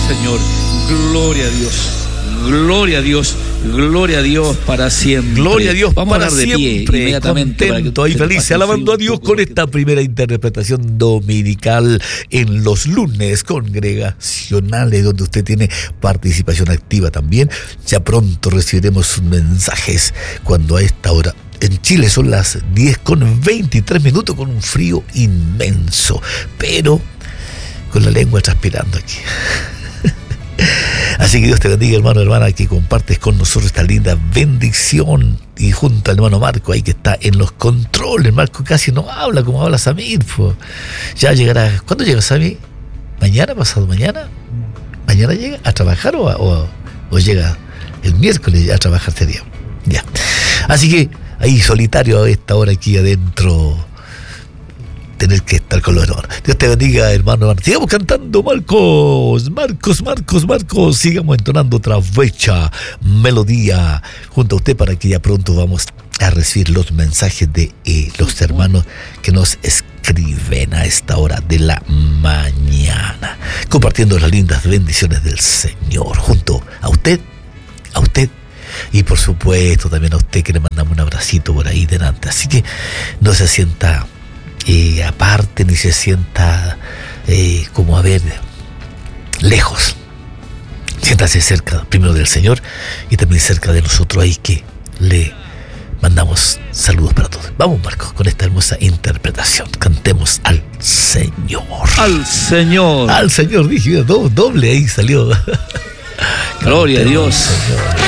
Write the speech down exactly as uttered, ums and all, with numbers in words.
Señor. Gloria a Dios. Gloria a Dios. Gloria a Dios para siempre. Gloria a Dios Vamos para a hablar de siempre. pie inmediatamente. Contento y feliz, alabando a Dios con esta primera interpretación dominical en los lunes congregacionales, donde usted tiene participación activa también. Ya pronto recibiremos sus mensajes cuando a esta hora en Chile son las diez con veintitrés minutos, con un frío inmenso, pero con la lengua transpirando aquí. Así que Dios te bendiga, hermano, hermana, que compartes con nosotros esta linda bendición. Y junto al hermano Marco, ahí que está en los controles. Marco casi no habla como habla Samir, pues. Ya llegará. ¿Cuándo llega Samir? ¿Mañana? ¿Pasado mañana? ¿Mañana llega a trabajar o, o, o llega el miércoles a trabajar este día? Ya. Así que ahí solitario a esta hora aquí adentro, tener que estar con los hermanos. Dios te bendiga, hermano, hermano. Sigamos cantando, Marcos, Marcos, Marcos, Marcos. Sigamos entonando otra fecha, melodía junto a usted, para que ya pronto vamos a recibir los mensajes de eh, los hermanos que nos escriben a esta hora de la mañana, compartiendo las lindas bendiciones del Señor junto a usted, a usted. Y por supuesto también a usted, que le mandamos un abracito por ahí delante. Así que no se sienta Eh, aparte, ni se sienta eh, como a ver lejos. Siéntase cerca primero del Señor y también cerca de nosotros, ahí que le mandamos saludos para todos. Vamos, Marcos, con esta hermosa interpretación. Cantemos al Señor. Al Señor. Al Señor, dije, do, doble ahí salió. Gloria a Dios. Señor.